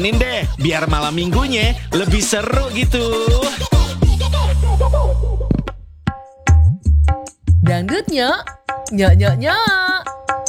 Nih deh, biar malam minggunya lebih seru gitu. Dangdutnya, nyok nyok nyok.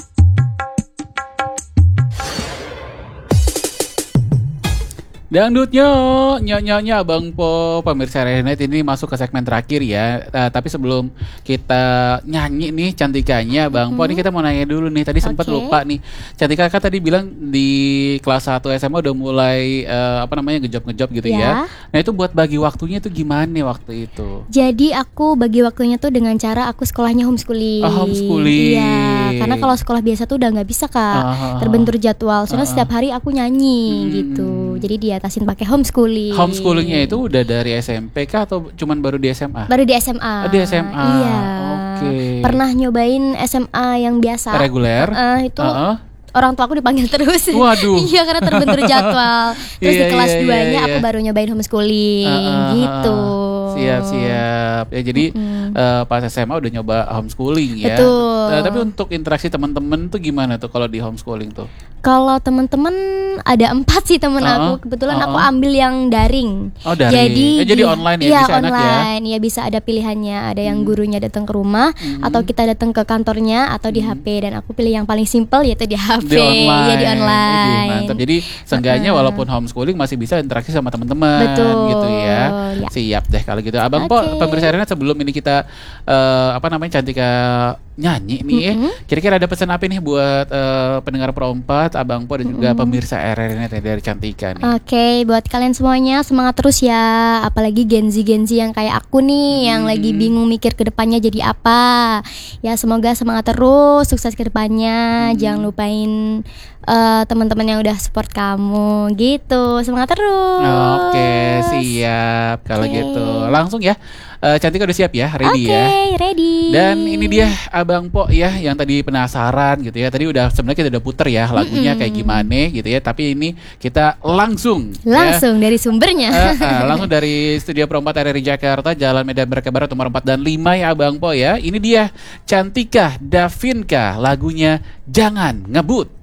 Dangdutnya, nyonya Abang Po, pemirsa Renet ini masuk ke segmen terakhir ya. Tapi sebelum kita nyanyi nih cantikannya, Bang Po, ini kita mau nanya dulu nih. Tadi sempat lupa nih. Cantika Kakak tadi bilang di kelas 1 SMA udah mulai ngejob gitu ya. Nah itu buat bagi waktunya itu gimana nih waktu itu? Jadi aku bagi waktunya tuh dengan cara aku sekolahnya homeschooling. Homeschooling. Iya, karena kalau sekolah biasa tuh udah nggak bisa Kak, terbentur jadwal. Soalnya setiap hari aku nyanyi gitu. Jadi diatasin pakai homeschooling. Homeschoolingnya itu udah dari SMP kah atau cuman baru di SMA? Baru di SMA. Di SMA. Iya. Oke. Pernah nyobain SMA yang biasa. Reguler. Itu orang tua aku dipanggil terus. Waduh. Iya, karena terbentur jadwal. Terus di kelas 2-nya aku baru nyobain homeschooling gitu. Siap. Ya jadi pas SMA udah nyoba homeschooling ya. Betul. Tapi untuk interaksi teman-teman tuh gimana tuh kalau di homeschooling tuh? Kalau teman-teman ada 4 sih teman aku. Kebetulan aku ambil yang daring. Oh, daring. Jadi online ya, iya, bisa online. Enak ya. Iya, bisa ada pilihannya. Ada yang gurunya datang ke rumah atau kita datang ke kantornya atau di HP, dan aku pilih yang paling simple yaitu di HP. Di online. Ya, di online. Mantap. Jadi seenggaknya walaupun homeschooling masih bisa interaksi sama teman-teman. Betul. Gitu ya. Ya. Siap deh kalau gitu. Abang Po, pemirsa Renet, sebelum ini kita Cantika nyanyi nih ya. Kira-kira ada pesan apa nih buat pendengar Pro 4, Abang Po dan juga pemirsa RRNet dari Cantika nih? Oke, buat kalian semuanya semangat terus ya. Apalagi Gen Z yang kayak aku nih yang lagi bingung mikir ke depannya jadi apa. Ya semoga semangat terus, sukses ke depannya. Jangan lupain teman-teman yang udah support kamu gitu. Semangat terus. Oke, siap. Kalau gitu langsung ya. Cantika udah siap ya, ready ya. Oke, ready. Dan ini dia Abang Po ya yang tadi penasaran gitu ya. Tadi sebenarnya kita udah puter ya lagunya kayak gimana gitu ya. Tapi ini kita langsung dari sumbernya. Langsung dari Studio Pro 4 RRI Jakarta, Jalan Medan Merdeka Barat nomor 4 dan 5 ya Abang Po ya. Ini dia Cantika Davinka, lagunya Jangan Ngebut.